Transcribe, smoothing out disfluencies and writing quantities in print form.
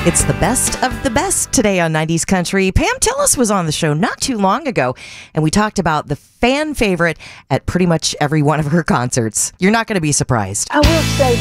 It's the best of the best today on 90s Country. Pam Tillis was on the show not too long ago, and we talked about the fan favorite at pretty much every one of her concerts. You're not going to be surprised. I will say